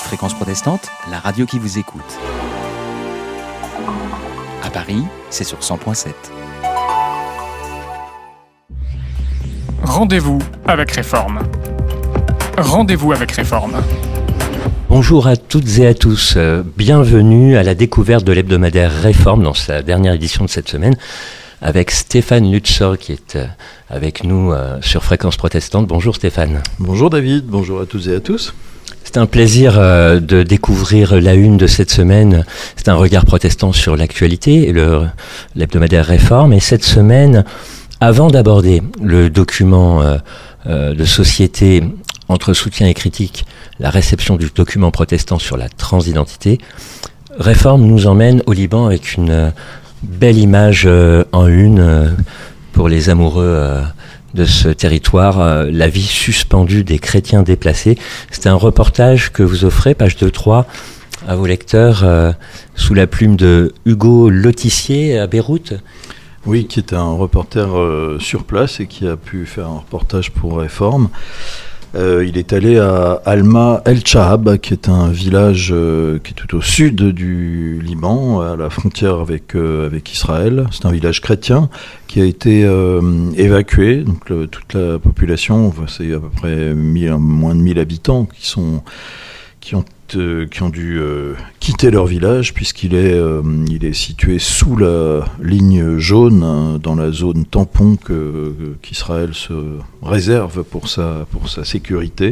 Fréquence Protestante, la radio qui vous écoute. À Paris, c'est sur 100.7. Rendez-vous avec Réforme. Rendez-vous avec Réforme. Bonjour à toutes et à tous, bienvenue à la découverte de l'hebdomadaire Réforme dans sa dernière édition de cette semaine avec Stéphane Lutzer qui est avec nous sur Fréquence Protestante. Bonjour Stéphane. Bonjour David, bonjour à toutes et à tous. C'est un plaisir de découvrir la une de cette semaine. C'est un regard protestant sur l'actualité, l'hebdomadaire Réforme. Et cette semaine, avant d'aborder le document de société entre soutien et critique, la réception du document protestant sur la transidentité, Réforme nous emmène au Liban avec une belle image en une pour les amoureux de ce territoire, la vie suspendue des chrétiens déplacés. C'est un reportage que vous offrez, page 2-3, à vos lecteurs, sous la plume de Hugo Lotissier à Beyrouth. Oui, qui est un reporter sur place et qui a pu faire un reportage pour Réforme. Il est allé à Alma El Chahab, qui est un village qui est tout au sud du Liban, à la frontière avec Israël. C'est un village chrétien qui a été évacué. Donc toute la population, c'est à peu près moins de 1000 habitants qui ont dû quitter leur village puisqu'il est situé sous la ligne jaune dans la zone tampon qu'Israël se réserve pour sa sécurité.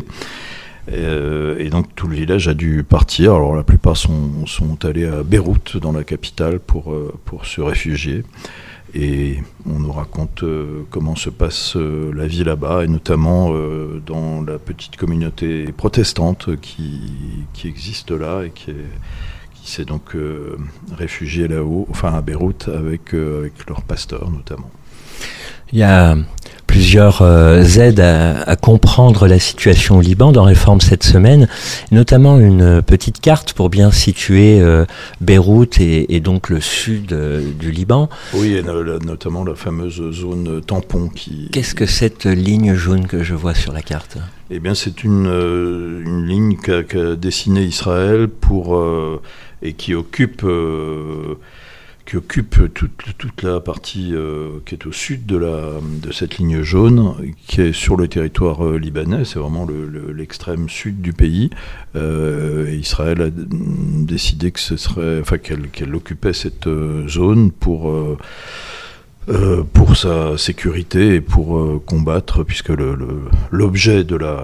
Et donc tout le village a dû partir. Alors la plupart sont allés à Beyrouth, dans la capitale, pour se réfugier. Et on nous raconte comment se passe la vie là-bas, et notamment dans la petite communauté protestante qui existe là et qui s'est donc réfugiée là-haut, enfin à Beyrouth, avec leur pasteur notamment. Il y a plusieurs aides à comprendre la situation au Liban dans Réforme cette semaine, notamment une petite carte pour bien situer Beyrouth et donc le sud du Liban. Oui, et notamment la fameuse zone tampon Qu'est-ce que cette ligne jaune que je vois sur la carte ? Eh bien, c'est une ligne qu'a dessinée Israël et qui occupe toute la partie qui est au sud de cette ligne jaune, qui est sur le territoire libanais. C'est vraiment l'extrême sud du pays. Et Israël a décidé qu'elle occupait cette zone pour sa sécurité et pour combattre, puisque l'objet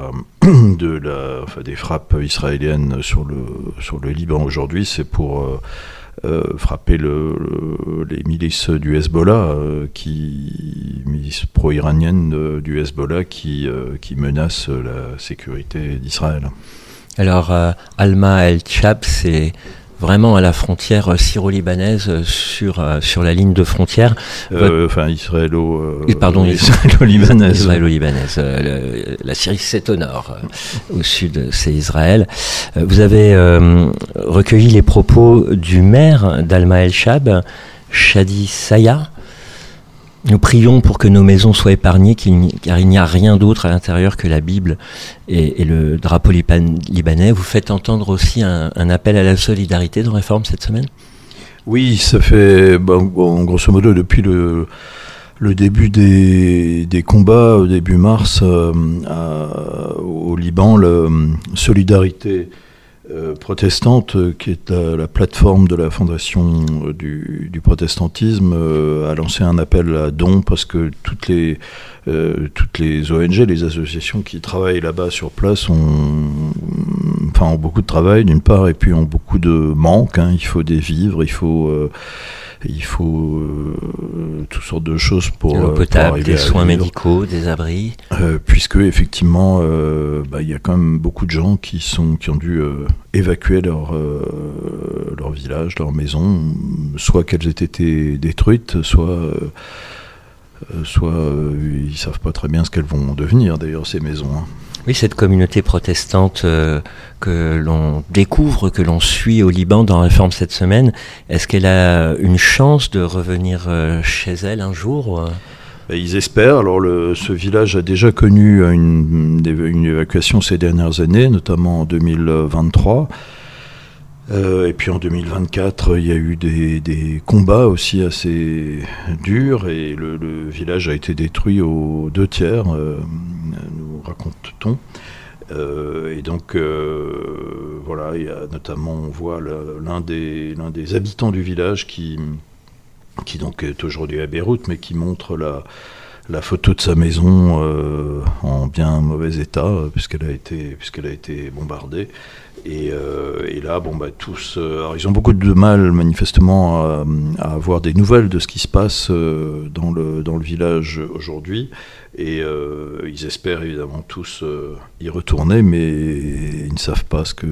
des frappes israéliennes sur le Liban aujourd'hui, c'est pour frapper les milices du Hezbollah, milices pro-iraniennes du Hezbollah qui menacent la sécurité d'Israël. Alors, Alma El Chahab, c'est vraiment à la frontière syro-libanaise, sur la ligne de frontière. Israélo-libanaise. Israélo-libanaise. La Syrie, c'est au nord. Au sud, c'est Israël. Vous avez recueilli les propos du maire d'Alma El Chahab, Shadi Saya. Nous prions pour que nos maisons soient épargnées, car il n'y a rien d'autre à l'intérieur que la Bible et le drapeau libanais. Vous faites entendre aussi un appel à la solidarité dans Réforme cette semaine ? Oui, ça fait, grosso modo, depuis le début des combats, au début mars, au Liban, la solidarité protestante, qui est la plateforme de la fondation du protestantisme, a lancé un appel à dons, parce que toutes les ONG, les associations qui travaillent là-bas sur place ont beaucoup de travail d'une part, et puis ont beaucoup de manques. Il faut des vivres, il faut toutes sortes de choses pour l'eau potable, des soins médicaux, des abris. Puisque effectivement, il y a quand même beaucoup de gens qui ont dû évacuer leur village, leur maison, soit qu'elles aient été détruites, soit ils savent pas très bien ce qu'elles vont devenir d'ailleurs, ces maisons. Oui, cette communauté protestante que l'on découvre, que l'on suit au Liban dans Réforme cette semaine, est-ce qu'elle a une chance de revenir chez elle un jour ? Ils espèrent. Alors, ce village a déjà connu une évacuation ces dernières années, notamment en 2023. Et puis en 2024, il y a eu des combats aussi assez durs et le village a été détruit aux 2/3, nous raconte-t-on. Et donc, voilà, il y a notamment, on voit l'un des habitants du village qui donc est aujourd'hui à Beyrouth, mais qui montre la photo de sa maison en bien mauvais état, puisqu'elle a été bombardée. Et là, tous, alors ils ont beaucoup de mal manifestement à avoir des nouvelles de ce qui se passe dans le village aujourd'hui. Et ils espèrent évidemment tous y retourner, mais ils ne savent pas ce que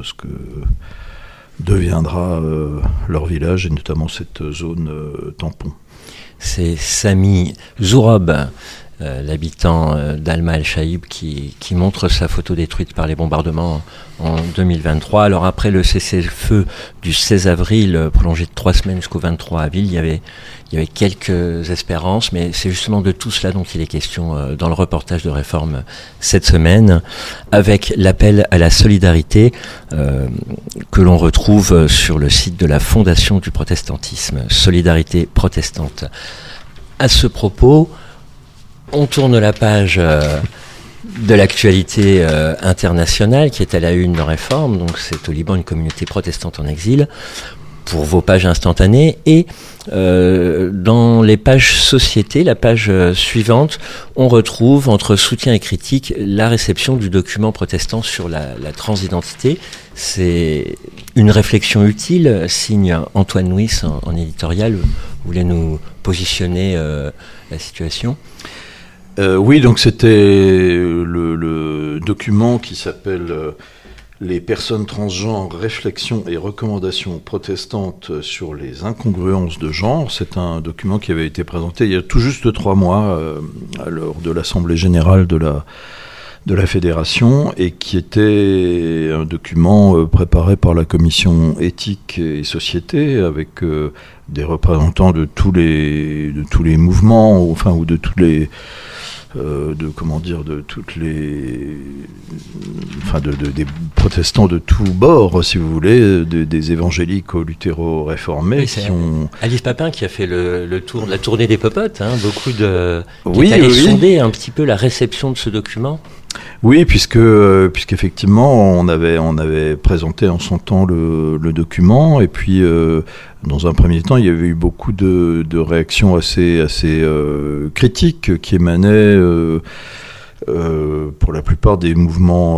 deviendra leur village, et notamment cette zone tampon. C'est Sami Zourab, l'habitant d'Alma El-Chaïb, qui montre sa photo détruite par les bombardements en 2023. Alors après le cessez-le-feu du 16 avril, prolongé de 3 semaines jusqu'au 23 avril, il y avait quelques espérances, mais c'est justement de tout cela dont il est question dans le reportage de Réforme cette semaine, avec l'appel à la solidarité que l'on retrouve sur le site de la Fondation du protestantisme, Solidarité protestante. À ce propos, on tourne la page de l'actualité internationale qui est à la une de Réforme. Donc c'est au Liban une communauté protestante en exil, pour vos pages instantanées. Et dans les pages société, la page suivante, on retrouve entre soutien et critique la réception du document protestant sur la transidentité. C'est une réflexion utile, signe Antoine Nuis en éditorial. Vous voulez nous positionner la situation ? Oui, donc c'était le document qui s'appelle Les personnes transgenres, réflexions et recommandations protestantes sur les incongruences de genre. C'est un document qui avait été présenté il y a tout juste 3 mois lors de l'Assemblée générale de la Fédération, et qui était un document préparé par la commission éthique et société, avec des représentants de tous les mouvements, enfin, ou de tous les des protestants de tous bords, si vous voulez, des évangéliques aux luthéro-réformés. Oui, Alice Papin qui a fait la tournée des popotes, beaucoup qui est allé sonder un petit peu la réception de ce document. Oui, puisqu'effectivement on avait présenté en son temps le document, et puis dans un premier temps il y avait eu beaucoup de réactions assez critiques qui émanaient pour la plupart des mouvements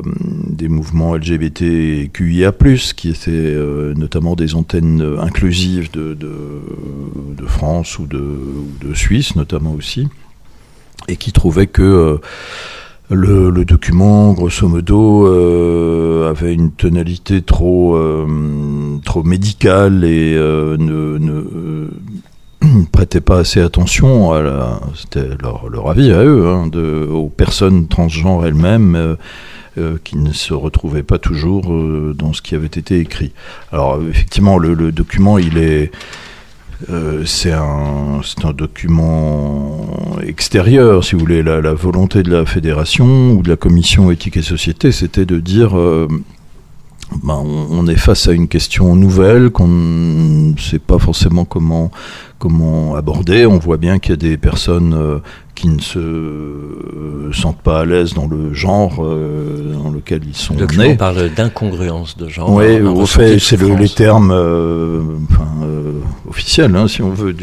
LGBTQIA+, qui étaient notamment des antennes inclusives de France ou de Suisse notamment aussi, et qui trouvaient que le document, grosso modo, avait une tonalité trop médicale et ne prêtait pas assez attention c'était leur avis à eux, aux personnes transgenres elles-mêmes, qui ne se retrouvaient pas toujours dans ce qui avait été écrit. Alors effectivement, le document, c'est un document extérieur, si vous voulez. La volonté de la fédération ou de la commission éthique et société, c'était de dire on est face à une question nouvelle qu'on ne sait pas forcément comment aborder. On voit bien qu'il y a des personnes qui ne se sentent pas à l'aise dans le genre dans lequel ils sont nés. On parle d'incongruence de genre. Oui, au fait, c'est les termes officiels, si on veut,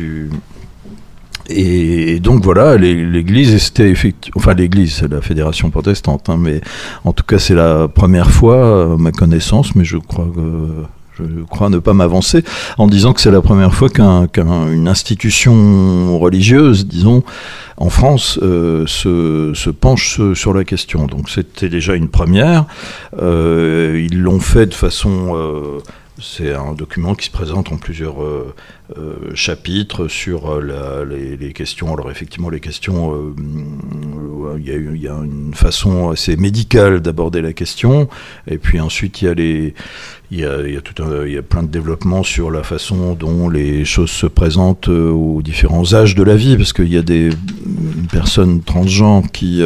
Et donc voilà, l'Église, l'Église, c'est la Fédération protestante, mais en tout cas c'est la première fois, à ma connaissance, mais je crois ne pas m'avancer en disant que c'est la première fois qu'une institution religieuse, disons, en France, se penche sur la question. Donc c'était déjà une première. Ils l'ont fait de façon C'est un document qui se présente en plusieurs chapitres sur les questions. Alors effectivement, les questions, il y a une façon assez médicale d'aborder la question, et puis ensuite il y a plein de développements sur la façon dont les choses se présentent aux différents âges de la vie, parce qu'il y a des personnes transgenres qui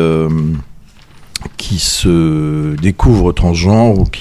se découvrent transgenres ou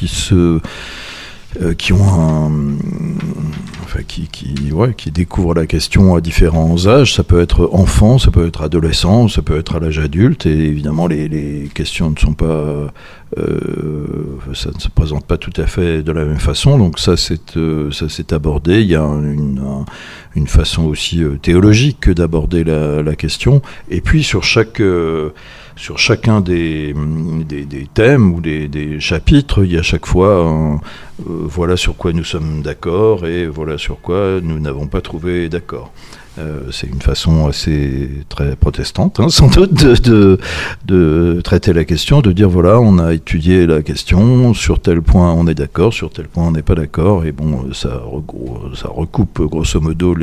qui découvrent la question à différents âges. Ça peut être enfant, ça peut être adolescent, ça peut être à l'âge adulte, et évidemment les questions ne sont pas ça ne se présente pas tout à fait de la même façon, donc ça c'est abordé. Il y a une façon aussi théologique d'aborder la question, et puis sur chacun des thèmes ou des chapitres, il y a chaque fois voilà sur quoi nous sommes d'accord et voilà sur quoi nous n'avons pas trouvé d'accord. C'est une façon assez très protestante, sans doute, de traiter la question, de dire voilà, on a étudié la question, sur tel point on est d'accord, sur tel point on n'est pas d'accord, et bon, ça recoupe grosso modo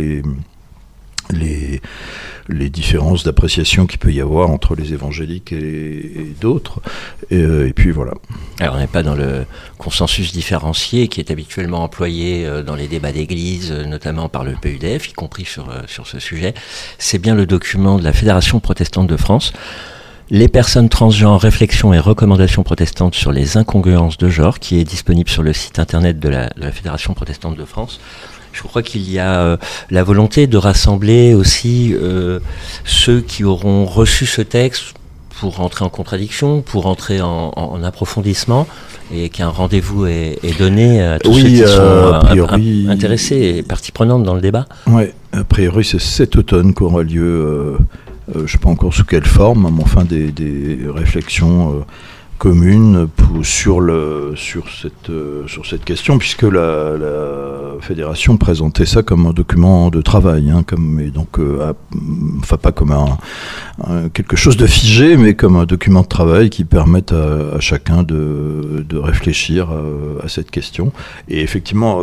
les différences d'appréciation qu'il peut y avoir entre les évangéliques et d'autres, et puis voilà. Alors on n'est pas dans le consensus différencié qui est habituellement employé dans les débats d'église, notamment par le PUDF, y compris sur ce sujet. C'est bien le document de la Fédération protestante de France, Les personnes transgenres, réflexions et recommandations protestantes sur les incongruences de genre, qui est disponible sur le site internet de la Fédération protestante de France. Je crois qu'il y a la volonté de rassembler aussi ceux qui auront reçu ce texte pour entrer en contradiction, pour entrer en approfondissement, et qu'un rendez-vous est donné à tous ceux qui sont intéressés et partie prenante dans le débat. Oui, a priori c'est cet automne qu'aura lieu, je ne sais pas encore sous quelle forme, mais enfin des réflexions communes sur cette question, puisque la fédération présentait ça comme un document de travail, et donc enfin pas comme quelque chose de figé, mais comme un document de travail qui permette à chacun de réfléchir à cette question. Et effectivement,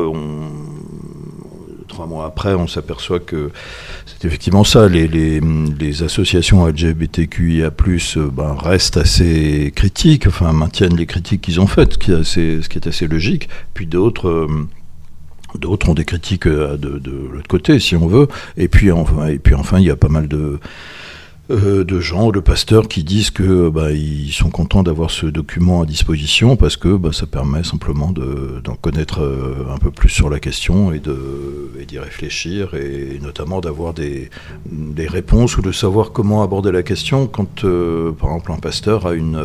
3 mois après, on s'aperçoit que c'est effectivement ça. Les associations LGBTQIA+, restent assez critiques, enfin maintiennent les critiques qu'ils ont faites, ce qui est assez logique. Puis d'autres ont des critiques de l'autre côté, si on veut. Et puis enfin, il y a pas mal de gens, de pasteurs qui disent que ils sont contents d'avoir ce document à disposition parce que ça permet simplement d'en connaître un peu plus sur la question et d'y réfléchir, et notamment d'avoir des réponses ou de savoir comment aborder la question quand par exemple un pasteur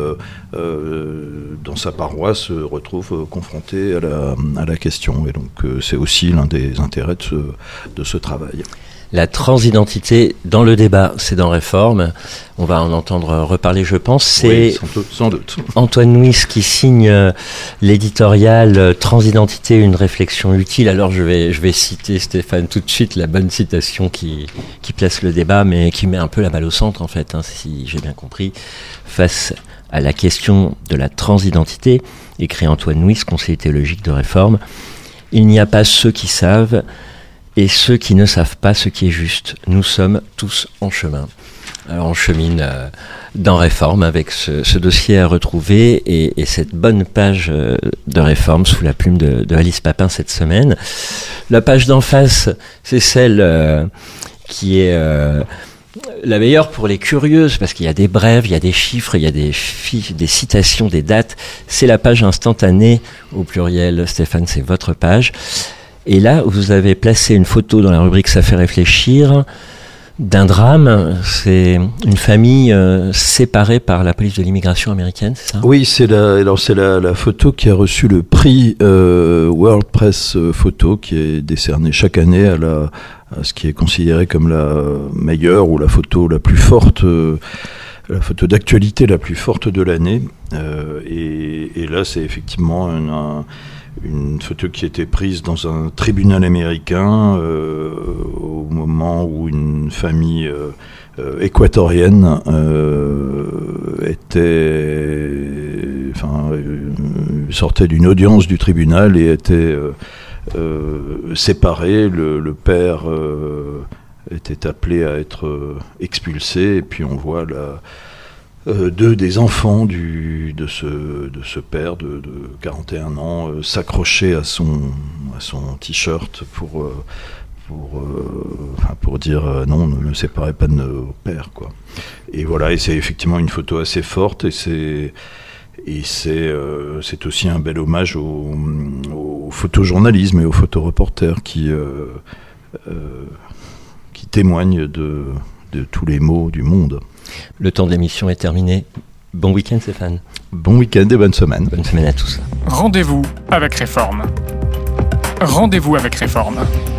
dans sa paroisse se retrouve confronté à la question, et donc c'est aussi l'un des intérêts de ce travail. La transidentité dans le débat, c'est dans Réforme. On va en entendre reparler, je pense. C'est sans doute. Antoine Nuis qui signe l'éditorial Transidentité, une réflexion utile. Alors je vais citer, Stéphane, tout de suite la bonne citation qui place le débat, mais qui met un peu la balle au centre, en fait, si j'ai bien compris. Face à la question de la transidentité, écrit Antoine Nuis, conseiller théologique de Réforme, il n'y a pas ceux qui savent et ceux qui ne savent pas ce qui est juste. Nous sommes tous en chemin. Alors on chemine dans Réforme avec ce dossier à retrouver et cette bonne page de Réforme sous la plume de Alice Papin cette semaine. La page d'en face, c'est celle qui est la meilleure pour les curieuses, parce qu'il y a des brèves, il y a des chiffres, il y a des citations, des dates. C'est la page instantanée au pluriel. Stéphane, c'est votre page. Et là, vous avez placé une photo dans la rubrique « Ça fait réfléchir » d'un drame. C'est une famille séparée par la police de l'immigration américaine, c'est ça ? Oui, c'est la photo qui a reçu le prix World Press Photo, qui est décerné chaque année à ce qui est considéré comme la meilleure ou la photo la plus forte, la photo d'actualité la plus forte de l'année. Et là, c'est effectivement une photo qui a été prise dans un tribunal américain au moment où une famille équatorienne sortait d'une audience du tribunal et était séparés. Le père était appelé à être expulsé, et puis on voit deux des enfants de ce père de 41 ans s'accrocher à son t-shirt pour dire non, ne séparez pas de nos pères, quoi. Et voilà, et c'est effectivement une photo assez forte, et c'est aussi un bel hommage au photojournalisme et aux photoreporters qui témoignent de tous les maux du monde. Le temps de l'émission est terminé. Bon week-end, Stéphane. Bon week-end et bonne semaine. Bonne semaine à tous. Rendez-vous avec Réforme. Rendez-vous avec Réforme.